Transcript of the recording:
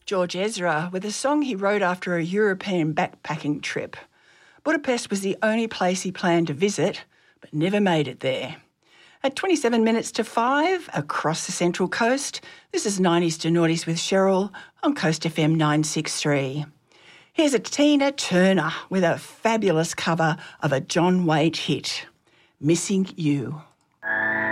George Ezra with a song he wrote after a European backpacking trip. Budapest was the only place he planned to visit, but never made it there. At 27 minutes to 5, across the Central Coast, this is 90s to Noughties with Cheryl on Coast FM 963. Here's a Tina Turner with a fabulous cover of a John Waite hit, Missing You.